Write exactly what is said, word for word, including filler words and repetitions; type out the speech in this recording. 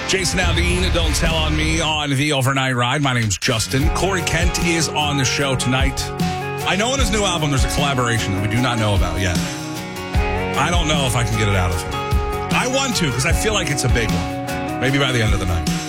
Jason Aldean, Don't Tell on Me on the Overnight Ride. My name's Justin. Corey Kent is on the show tonight. I know in his new album there's a collaboration that we do not know about yet. I don't know if I can get it out of him. I want to because I feel like it's a big one. Maybe by the end of the night.